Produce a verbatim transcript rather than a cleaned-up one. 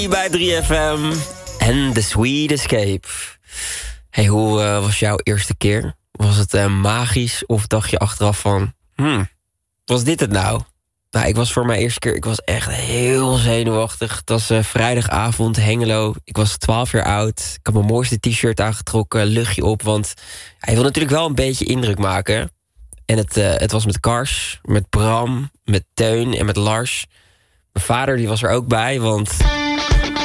Bij drie F M en The Sweet Escape. Hey, hoe uh, was jouw eerste keer? Was het uh, magisch of dacht je achteraf van... Hmm, was dit het nou? Nou, ik was voor mijn eerste keer... Ik was echt heel zenuwachtig. Het was uh, vrijdagavond, Hengelo. Ik was twaalf jaar oud. Ik had mijn mooiste t-shirt aangetrokken, luchtje op. Want hij wil natuurlijk wel een beetje indruk maken. En het, uh, het was met Kars, met Bram, met Teun en met Lars. Mijn vader die was er ook bij, want...